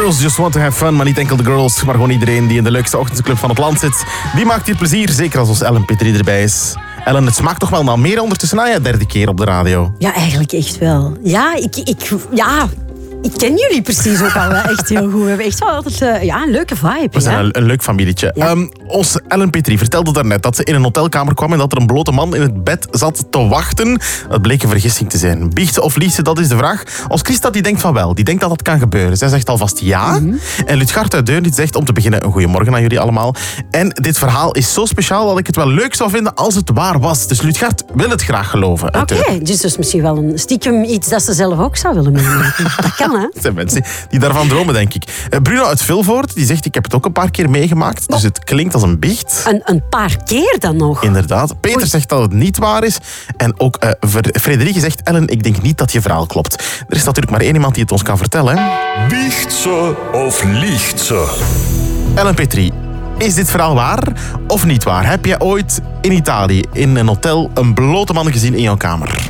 Girls just want to have fun, maar niet enkel de girls, maar gewoon iedereen die in de leukste ochtendclub van het land zit. Die maakt hier plezier, zeker als ons Ellen Petrie erbij is. Ellen, het smaakt toch wel naar meer ondertussen na je derde keer op de radio. Ja, eigenlijk echt wel. Ja, ik ken jullie precies ook al echt heel goed. We hebben echt wel altijd een leuke vibe. We zijn een leuk familietje. Ja. Ons Ellen Petrie vertelde daarnet dat ze in een hotelkamer kwam en dat er een blote man in het bed zat te wachten. Dat bleek een vergissing te zijn. Biecht ze of liegt ze, dat is de vraag. Ons Christa die denkt van wel. Die denkt dat dat kan gebeuren. Zij zegt alvast ja. En Lutgard uit Deurne zegt om te beginnen een goeiemorgen aan jullie allemaal. En dit verhaal is zo speciaal dat ik het wel leuk zou vinden als het waar was. Dus Lutgard wil het graag geloven. Oké, dus dat is misschien wel een stiekem iets dat ze zelf ook zou willen meemaken. Dat kan, hè? Er zijn mensen die daarvan dromen, denk ik. Bruno uit Vilvoorde, die zegt ik heb het ook een paar keer meegemaakt. Dus het klinkt als een biecht. Een paar keer dan nog? Inderdaad. Peter zegt dat het niet waar is. En ook Frederike zegt, Ellen, ik denk niet dat je verhaal klopt. Er is natuurlijk maar één iemand die het ons kan vertellen. Biecht ze of liegt ze? Ellen Petrie, is dit verhaal waar of niet waar? Heb jij ooit in Italië in een hotel een blote man gezien in jouw kamer?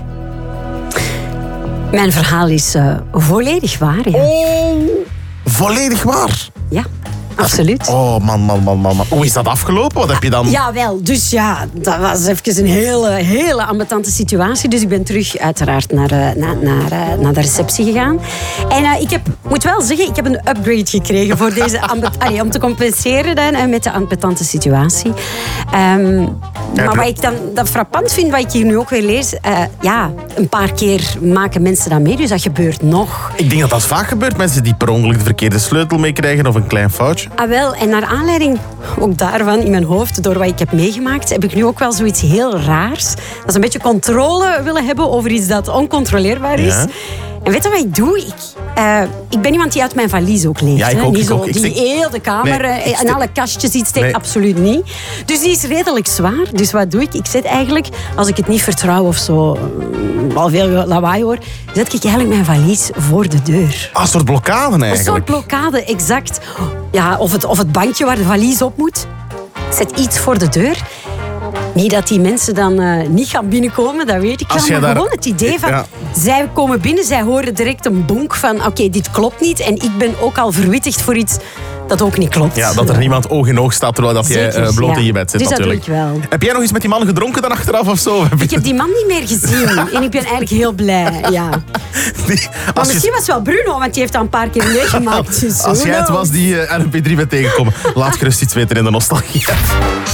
Mijn verhaal is volledig waar, ja. Oh, volledig waar? Ja, absoluut. Oh, man. Hoe is dat afgelopen? Wat heb je dan... Jawel, dus ja, dat was even een hele ambetante situatie. Dus ik ben terug uiteraard naar de receptie gegaan. En ik moet wel zeggen, ik heb een upgrade gekregen voor deze om te compenseren dan, met de ambetante situatie. Maar wat ik dan dat frappant vind, wat ik hier nu ook weer lees, een paar keer maken mensen dat mee, dus dat gebeurt nog. Ik denk dat dat vaak gebeurt. Mensen die per ongeluk de verkeerde sleutel meekrijgen of een klein foutje. Ah wel, en naar aanleiding ook daarvan in mijn hoofd, door wat ik heb meegemaakt, heb ik nu ook wel zoiets heel raars. Dat is een beetje controle willen hebben over iets dat oncontroleerbaar is. Ja. En weet je wat ik doe? Ik ben iemand die uit mijn valies ook leeft. Ja, ik hè? ook, Niet ik zo ook. die heel de kamer en alle kastjes iets steekt, absoluut niet. Dus die is redelijk zwaar. Dus wat doe ik? Ik zet eigenlijk, als ik het niet vertrouw of zo, al veel lawaai hoor, zet ik eigenlijk mijn valies voor de deur. Een soort blokkade eigenlijk. Een soort blokkade, exact. Ja, of het bankje waar de valies op moet. Ik zet iets voor de deur. Niet dat die mensen dan niet gaan binnenkomen, dat weet ik wel. Maar gewoon het idee van, zij komen binnen, zij horen direct een bonk van, oké, dit klopt niet. En ik ben ook al verwittigd voor iets dat ook niet klopt. Ja, dat er niemand oog in oog staat terwijl dat jij bloot in je bed zit, dus natuurlijk. Dat doe ik wel. Heb jij nog eens met die man gedronken dan achteraf of zo? Ik heb die man niet meer gezien. En ik ben eigenlijk heel blij, ja. Maar misschien was het wel Bruno, want die heeft dat een paar keer meegemaakt. Dus als jij het was die Ellen Petrie bent tegengekomen, laat gerust iets weten in de nostalgie.